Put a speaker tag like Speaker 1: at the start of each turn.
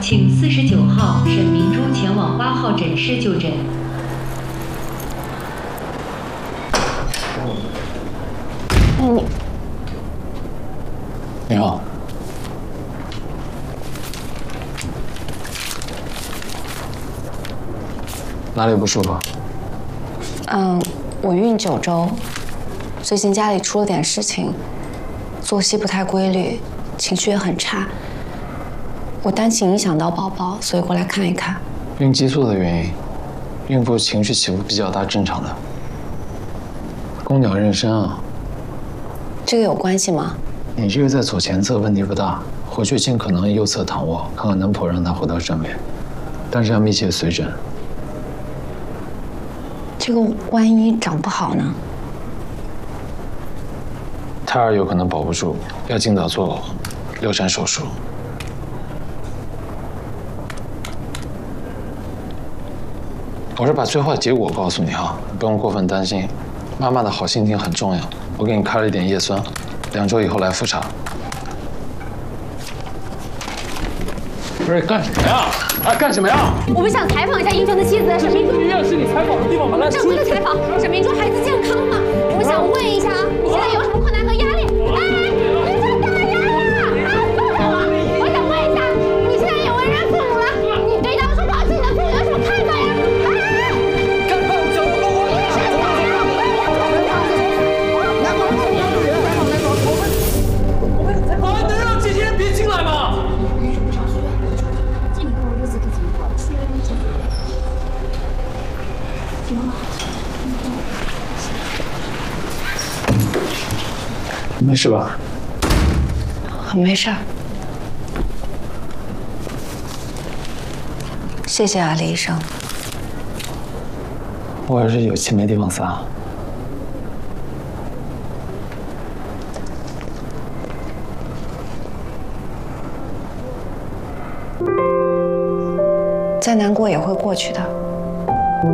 Speaker 1: 请49号沈明珠前往8号诊室就诊。
Speaker 2: 你好。哪里不舒服？
Speaker 3: 我孕9周，最近家里出了点事情，作息不太规律，情绪也很差。我担心影响到宝宝，所以过来看一看。
Speaker 2: 孕激素的原因，孕妇情绪起伏比较大，正常的。宫鸟妊娠啊。
Speaker 3: 这个有关系吗？
Speaker 2: 你这个在左前侧问题不大，回去尽可能右侧躺卧，看看能否让它回到正位，但是要密切随诊。
Speaker 3: 这个万一长不好呢？
Speaker 2: 胎儿有可能保不住，要尽早做流产手术。我是把最坏结果告诉你哈，不用过分担心。妈妈的好心情很重要，我给你开了一点叶酸，2周以后来复查。不是干什么呀？干什么呀？
Speaker 4: 我们想采访一下医生的妻子沈明珠。
Speaker 5: 医院是你采访的地方吗？来，
Speaker 4: 正规的采访，沈明珠孩子健康吗？我们想问一下，你现在有什么困难和压力？你想打人了？放开我！我想问一下，你现在也为人父母了，你对当初抛弃你的父母有什么看法呀？
Speaker 5: 赶快我交给我！能让这些人别进来吗？
Speaker 2: 没事吧？
Speaker 3: 没事儿。谢谢啊，李医生。
Speaker 2: 我要是有气没地方撒。
Speaker 3: 再难过也会过去的。